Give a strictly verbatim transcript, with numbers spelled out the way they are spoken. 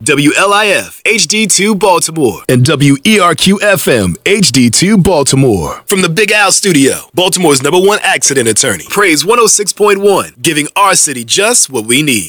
W L I F H D two Baltimore, and W E R Q F M H D two Baltimore. From the Big Al Studio, Baltimore's number one accident attorney, Praise one oh six point one, giving our city just what we need.